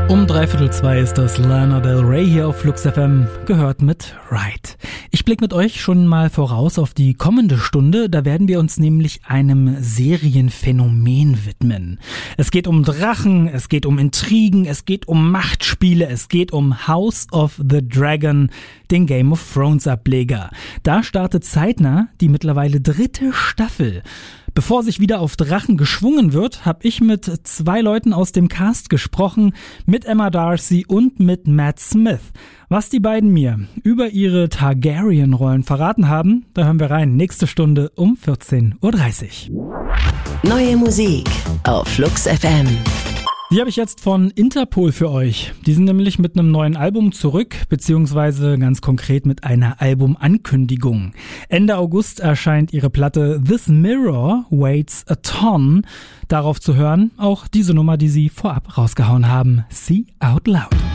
Um 2:03 ist das Lana Del Rey hier auf Flux FM, gehört mit Ride. Ich blicke mit euch schon mal voraus auf die kommende Stunde, da werden wir uns nämlich einem Serienphänomen widmen. Es geht um Drachen, es geht um Intrigen, es geht um Machtspiele, es geht um House of the Dragon, den Game of Thrones Ableger. Da startet zeitnah die mittlerweile 3. Staffel. Bevor sich wieder auf Drachen geschwungen wird, habe ich mit 2 Leuten aus dem Cast gesprochen, mit Emma Darcy und mit Matt Smith. Was die beiden mir über ihre Targaryen-Rollen verraten haben, da hören wir rein. Nächste Stunde um 14:30 Uhr. Neue Musik auf Flux FM. Die habe ich jetzt von Interpol für euch. Die sind nämlich mit einem neuen Album zurück, beziehungsweise ganz konkret mit einer Albumankündigung. Ende August erscheint ihre Platte This Mirror Weighs a Ton. Darauf zu hören auch diese Nummer, die sie vorab rausgehauen haben. See Out Loud.